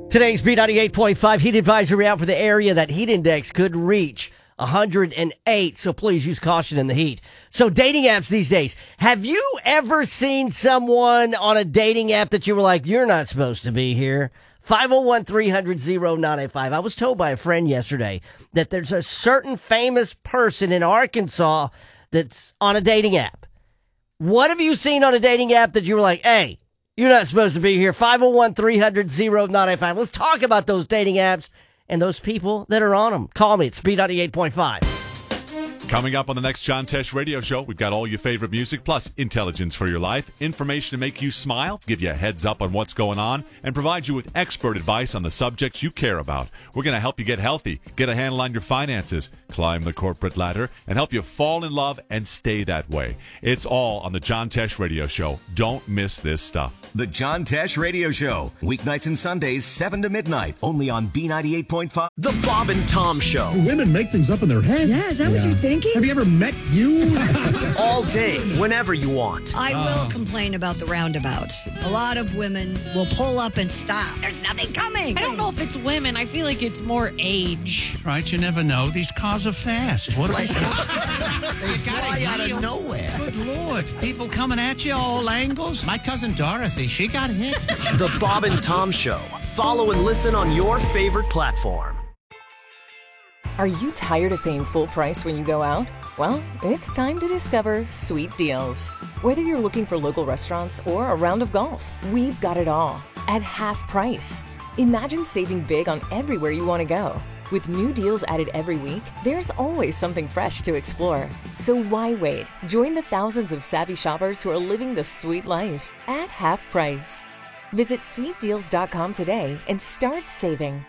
Today's B98.5 heat advisory out for the area. That heat index could reach 108, so please use caution in the heat. So dating apps these days. Have you ever seen someone on a dating app that you were like, you're not supposed to be here? 501-300-0985. I was told by a friend yesterday that there's a certain famous person in Arkansas that's on a dating app. What have you seen on a dating app that you were like, hey, you're not supposed to be here? 501-300-0985. Let's talk about those dating apps and those people that are on them. Call me. It's B98.5. Coming up on the next John Tesh Radio Show, we've got all your favorite music, plus intelligence for your life, information to make you smile, give you a heads up on what's going on, and provide you with expert advice on the subjects you care about. We're going to help you get healthy, get a handle on your finances, climb the corporate ladder, and help you fall in love and stay that way. It's all on the John Tesh Radio Show. Don't miss this stuff. The John Tesh Radio Show, weeknights and Sundays, 7 to midnight, only on B98.5. The Bob and Tom Show. Women make things up in their head. Yeah, is that what you're thinking? Have you ever met you? All day, whenever you want. I will complain about the roundabouts. A lot of women will pull up and stop. There's nothing coming. I don't know if it's women. I feel like it's more age. Right, you never know. These cars are fast. What are they? They fly out of nowhere. Good Lord. People coming at you all angles. My cousin Dorothy, she got hit. The Bob and Tom Show. Follow and listen on your favorite platform. Are you tired of paying full price when you go out? Well, it's time to discover Sweet Deals. Whether you're looking for local restaurants or a round of golf, we've got it all at half price. Imagine saving big on everywhere you want to go. With new deals added every week, there's always something fresh to explore. So why wait? Join the thousands of savvy shoppers who are living the sweet life at half price. Visit sweetdeals.com today and start saving.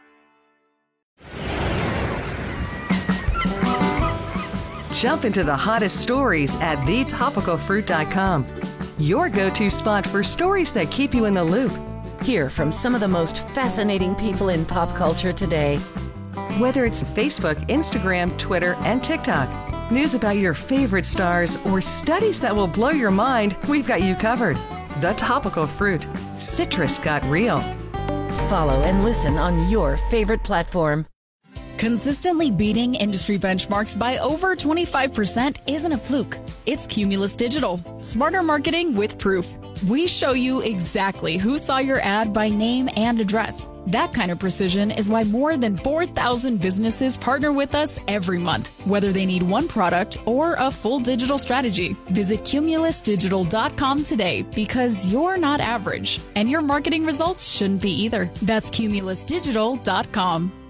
Jump into the hottest stories at thetopicalfruit.com. Your go-to spot for stories that keep you in the loop. Hear from some of the most fascinating people in pop culture today. Whether it's Facebook, Instagram, Twitter, and TikTok, news about your favorite stars, or studies that will blow your mind, we've got you covered. The Topical Fruit. Citrus got real. Follow and listen on your favorite platform. Consistently beating industry benchmarks by over 25% isn't a fluke. It's Cumulus Digital. Smarter marketing with proof. We show you exactly who saw your ad by name and address. That kind of precision is why more than 4,000 businesses partner with us every month, whether they need one product or a full digital strategy. Visit cumulusdigital.com today, because you're not average, and your marketing results shouldn't be either. That's cumulusdigital.com.